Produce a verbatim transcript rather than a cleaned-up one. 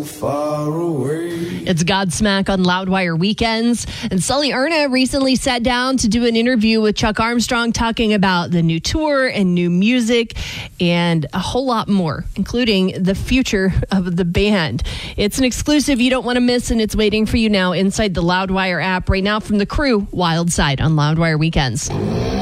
so far away. It's Godsmack on Loudwire Weekends. And Sully Erna recently sat down to do an interview with Chuck Armstrong talking about the new tour and new music and a whole lot more, including the future of the band. It's an exclusive you don't want to miss, and it's waiting for you now inside the Loudwire app right now from the crew, Wild Side on Loudwire Weekends.